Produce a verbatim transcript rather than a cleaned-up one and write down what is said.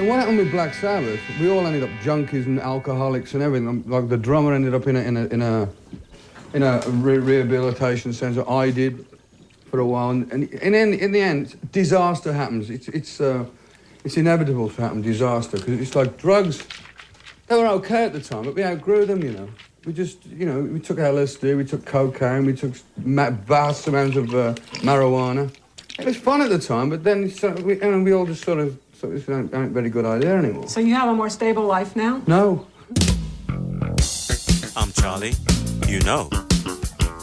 And what happened with Black Sabbath, we all ended up junkies and alcoholics and everything. Like the drummer ended up in a, in a, in a, in a re rehabilitation centre. I did for a while. And, and in, in the end, disaster happens. It's, it's, uh, it's inevitable to happen, disaster, because it's like drugs. They were okay at the time, but we outgrew them, you know. We just, you know, we took L S D, we took cocaine, we took vast amounts of uh, marijuana. It was fun at the time, but then so we, and we all just sort of, so it's not a very good idea anymore. So you have a more stable life now? No. I'm Charlie. You know.